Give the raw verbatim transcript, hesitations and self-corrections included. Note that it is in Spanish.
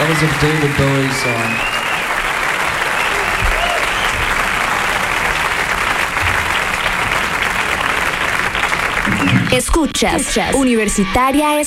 That was a David Bowie song. Escuchas, Escuchas. Universitaria